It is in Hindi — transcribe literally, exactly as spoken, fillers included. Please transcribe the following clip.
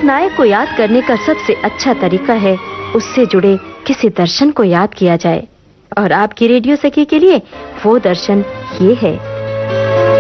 जिस नायक को याद करने का सबसे अच्छा तरीका है उससे जुड़े किसी दर्शन को याद किया जाए, और आपकी रेडियो सखी के लिए वो दर्शन ये है।